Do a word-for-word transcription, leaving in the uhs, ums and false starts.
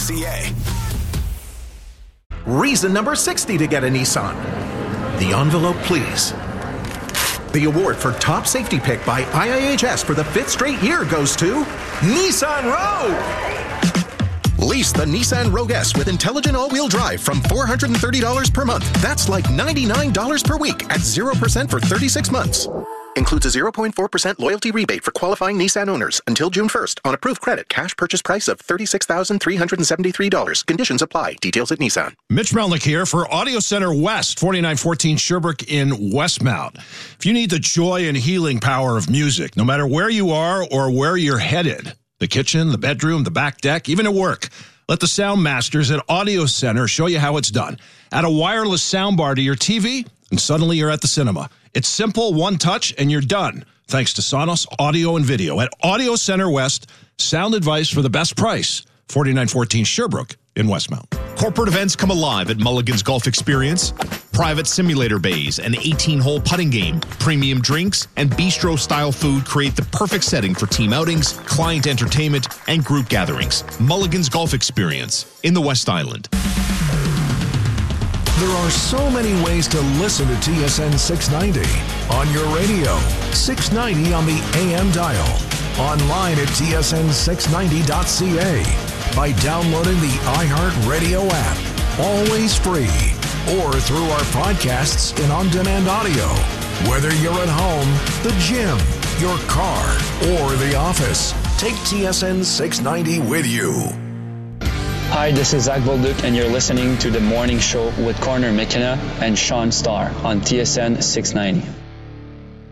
C A. Reason number sixty to get a Nissan. The envelope, please. The award for top safety pick by I I H S for the fifth straight year goes to Nissan Rogue. Lease the Nissan Rogue S with intelligent all-wheel drive from four hundred thirty dollars per month. That's like ninety-nine dollars per week at zero percent for thirty-six months. Includes a zero point four percent loyalty rebate for qualifying Nissan owners until June first on approved credit. Cash purchase price of thirty-six thousand three hundred seventy-three dollars. Conditions apply. Details at Nissan. Mitch Melnick here for Audio Center West, forty-nine fourteen Sherbrooke in Westmount. If you need the joy and healing power of music, no matter where you are or where you're headed, the kitchen, the bedroom, the back deck, even at work, let the sound masters at Audio Center show you how it's done. Add a wireless soundbar to your T V, and suddenly you're at the cinema. It's simple, one touch, and you're done. Thanks to Sonos Audio and Video at Audio Center West. Sound advice for the best price. forty-nine fourteen Sherbrooke in Westmount. Corporate events come alive at Mulligan's Golf Experience. Private simulator bays, an eighteen-hole putting game, premium drinks, and bistro-style food create the perfect setting for team outings, client entertainment, and group gatherings. Mulligan's Golf Experience in the West Island. There are so many ways to listen to T S N six ninety. On your radio, six ninety on the A M dial. Online at T S N six ninety dot C A. By downloading the iHeartRadio app. Always free. Or through our podcasts and on-demand audio. Whether you're at home, the gym, your car, or the office, take T S N six ninety with you. Hi, this is Zach Bolduc, and you're listening to The Morning Show with Connor McKenna and Sean Starr on T S N six ninety.